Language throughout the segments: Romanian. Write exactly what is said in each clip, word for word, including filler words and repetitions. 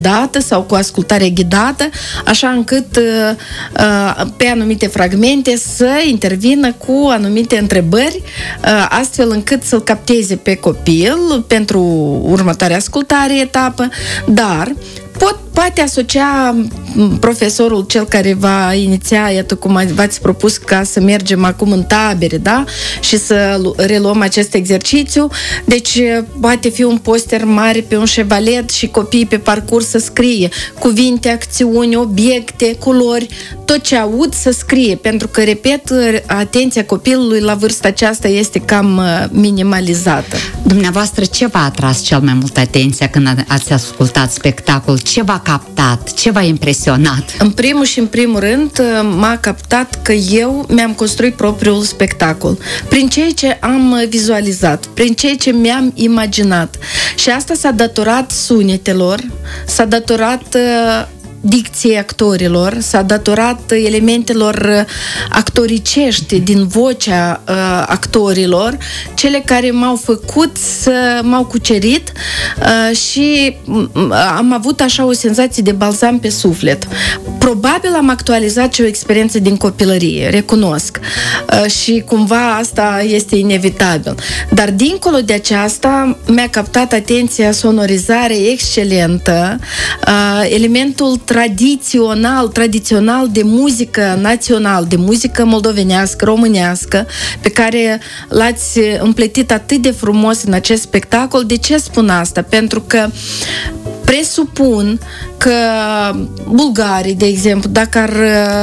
dată sau cu ascultare ghidată, așa încât pe anumite fragmente să intervină cu anumite întrebări, astfel încât să-l capteze pe copil pentru următoarea ascultare etapă, dar pot, poate asocia profesorul, cel care va iniția, iată cum v-ați propus ca să mergem acum în tabere, da? Și să reluăm acest exercițiu. Deci poate fi un poster mare pe un șevalet și copiii pe parcurs să scrie cuvinte, acțiuni, obiecte, culori, tot ce aud să scrie, pentru că, repet, atenția copilului la vârsta aceasta este cam minimalizată. Dumneavoastră, ce v-a atras cel mai mult atenția când ați ascultat spectacol? Ce v-a captat? Ce v-a impresionat? În primul și în primul rând m-a captat că eu mi-am construit propriul spectacol prin ceea ce am vizualizat, prin ceea ce mi-am imaginat. Și asta s-a datorat sunetelor, s-a datorat dicției actorilor, s-a datorat elementelor actoricești din vocea uh, actorilor, cele care m-au făcut să m-au cucerit uh, și am avut așa o senzație de balzam pe suflet. Probabil am actualizat și o experiență din copilărie, recunosc. Uh, și cumva asta este inevitabil. Dar dincolo de aceasta mi-a captat atenția sonorizare excelentă, uh, elementul tradițional, tradițional de muzică național, de muzică moldovenească, românească, pe care l-ați împletit atât de frumos în acest spectacol. De ce spun asta? Pentru că presupun că bulgarii, de exemplu, dacă ar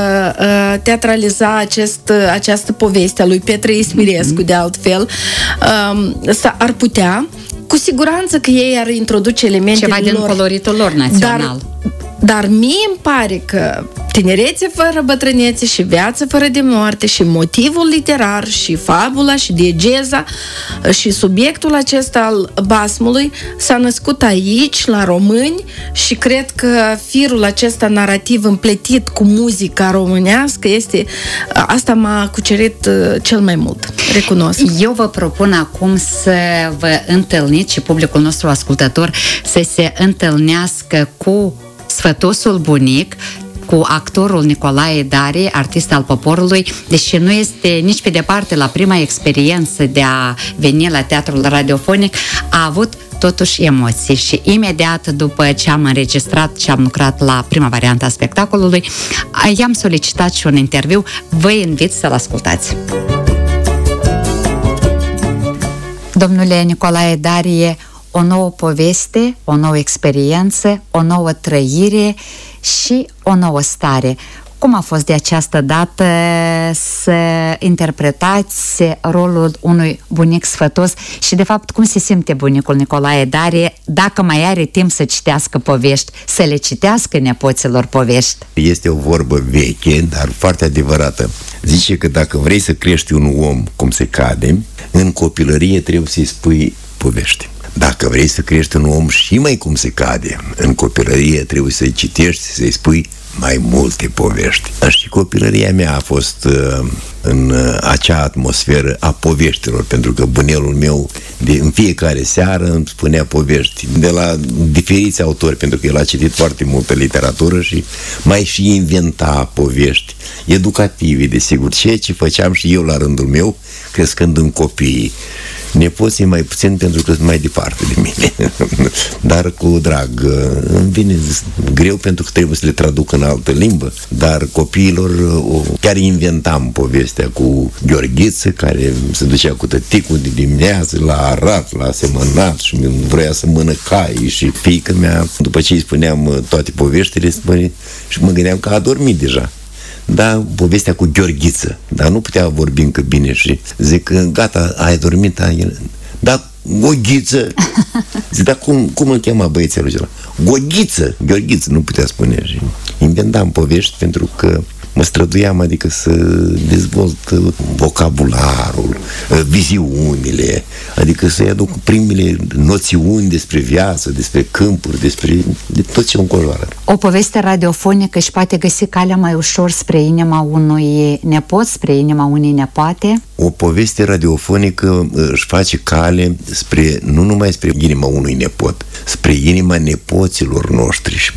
uh, teatraliza acest, această poveste a lui Petre Ismirescu, mm-hmm. de altfel, uh, ar putea, cu siguranță că ei ar introduce elemente ceva din lor, coloritul lor național. Dar, dar mie îmi pare că tinerețe fără bătrânețe și viață fără de moarte și motivul literar și fabula și diegeza și subiectul acesta al basmului s-a născut aici, la români, și cred că firul acesta narrativ împletit cu muzica românească este, asta m-a cucerit cel mai mult, recunosc. Eu vă propun acum să vă întâlniți și publicul nostru ascultător să se întâlnească cu Sfătosul Bunic, cu actorul Nicolae Darie, artist al poporului, deși nu este nici pe departe la prima experiență de a veni la teatrul radiofonic, a avut totuși emoții și imediat după ce am înregistrat și am lucrat la prima variantă a spectacolului, i-am solicitat și un interviu. Vă invit să-l ascultați. Domnule Nicolae Darie, o nouă poveste, o nouă experiență, o nouă trăire și o nouă stare. Cum a fost de această dată să interpretați rolul unui bunic sfătos și, de fapt, cum se simte bunicul Nicolae Darie dacă mai are timp să citească povești, să le citească nepoților povești? Este o vorbă veche, dar foarte adevărată. Zice că dacă vrei să crești un om cum se cade, în copilărie trebuie să-i spui povești. Dacă vrei să crești un om și mai cum se cade, în copilărie trebuie să-i citești, să-i spui mai multe povești. Și copilăria mea a fost uh, în uh, acea atmosferă a poveștilor, pentru că bunelul meu de, în fiecare seară îmi spunea povești de la diferiți autori, pentru că el a citit foarte multă literatură și mai și inventa povești educative, desigur, ceea ce făceam și eu la rândul meu, crescând în copiii. Nepoții mai puțin pentru că sunt mai departe de mine, dar cu drag. Îmi vine greu pentru că trebuie să le traduc în altă limbă, dar copiilor chiar inventam povestea cu Gheorghiță, care se ducea cu tăticul de dimineață la arat, la semănat și vrea să mână cai, și fiica mea, după ce îi spuneam toate poveștile, și mă gândeam că a dormit deja. Da, povestea cu Gheorghiță, dar nu putea vorbi încă bine și zic că gata, ai dormit, ai... Da, Goghiță. Zic, dar cum, cum îl chema băiețelul acela? Goghiță, Gheorghiță, nu putea spune. Și inventam povești pentru că mă străduiam, adică să dezvolt vocabularul, viziunile, adică să-i aduc primele noțiuni despre viață, despre câmpuri, despre de tot ce înconjoară. O poveste radiofonică își poate găsi calea mai ușor spre inima unui nepot, spre inima unei nepoate? O poveste radiofonică își face cale spre, nu numai spre inima unui nepot, spre inima nepoților noștri și